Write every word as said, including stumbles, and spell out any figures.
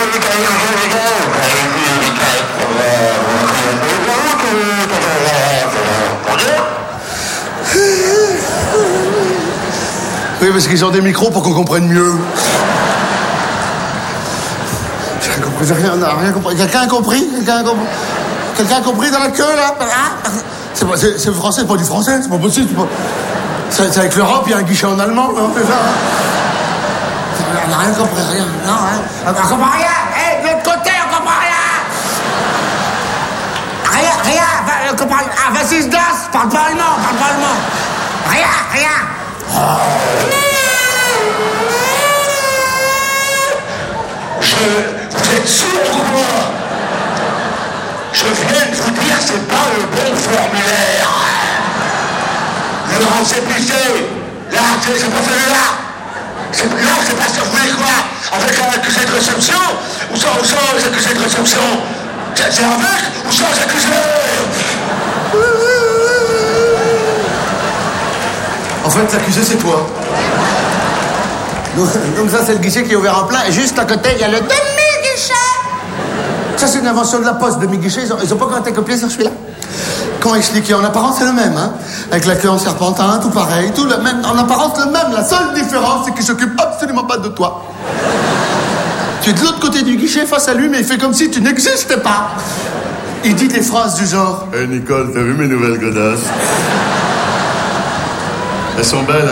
Oui, parce qu'ils ont des micros pour qu'on comprenne mieux. J'ai rien compris, j'ai rien, rien compris. Quelqu'un a compris? Quelqu'un a compris? Quelqu'un a compris dans la queue, là? C'est, pas, c'est, c'est le français, c'est pas du français, c'est pas possible. C'est, pas... c'est, c'est avec l'Europe, il y a un guichet en allemand, là, c'est ça, hein? On n'a rien compris, rien. Non, hein? On comprend rien! Hé, hey, de l'autre côté, on comprend rien! Rien, rien! Va, on comprend rien. Ah, vas-y, das! Parle pas allemand, parle pas allemand! Rien, rien! Oh. Je... Vous êtes sourds ou quoi? Je viens de vous dire, c'est pas le bon formulaire. Le récépissé, là, c'est, c'est pas celui-là. C'est, là, c'est pas ça, vous voulez quoi? Avec un accusé de réception ou sans, ou sans les accusés de réception? C'est, c'est avec ou sans accusé? En fait, l'accusé, c'est toi. Donc, donc ça, c'est le guichet qui est ouvert en plein. Et juste à côté, il y a le demi-guichet. Ça, c'est une invention de la Poste, demi-guichet. Ils ont, ils ont pas encore été copiés sur celui-là. Comment expliquer? En apparence, c'est le même, hein. Avec la queue en serpentin, tout pareil, tout le même. En apparence, le même. La seule différence, c'est qu'il s'occupe absolument pas de toi. Tu es de l'autre côté du guichet face à lui, mais il fait comme si tu n'existais pas. Il dit des phrases du genre: « Hé, hey, Nicole, t'as vu mes nouvelles godasses? Elles sont belles, hein?